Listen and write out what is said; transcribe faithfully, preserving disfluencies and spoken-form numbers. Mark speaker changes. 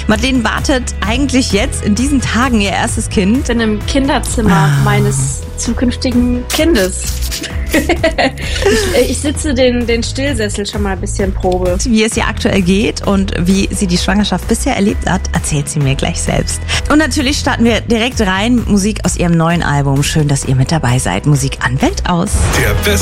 Speaker 1: Madeleine wartet eigentlich jetzt in diesen Tagen ihr erstes Kind.
Speaker 2: Ich bin im Kinderzimmer ah. meines zukünftigen Kindes. ich, ich sitze den, den Stillsessel schon mal ein bisschen Probe.
Speaker 1: Wie es ihr aktuell geht und wie sie die Schwangerschaft bisher erlebt hat, erzählt sie mir gleich selbst. Und natürlich starten wir direkt rein. Musik aus ihrem neuen Album. Schön, dass ihr mit dabei seid. Musik an, Welt aus.
Speaker 3: Der